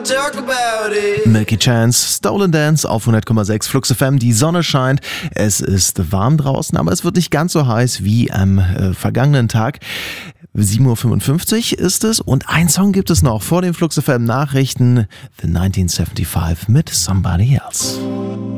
talk about it. Milky Chance, Stolen Dance auf 100,6 Flux FM. Die Sonne scheint, es ist warm draußen, aber es wird nicht ganz so heiß wie am vergangenen Tag. 7.55 Uhr ist es und ein Song gibt es noch vor den Flux FM Nachrichten. The 1975 mit Somebody Else.